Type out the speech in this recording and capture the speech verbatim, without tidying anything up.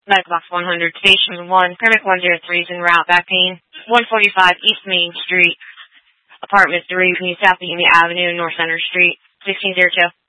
Medbox one hundred, Station one, Permit one oh three is en route, back pain, one forty-five East Main Street, Apartment three, between South Union Avenue and North Center Street, sixteen oh two.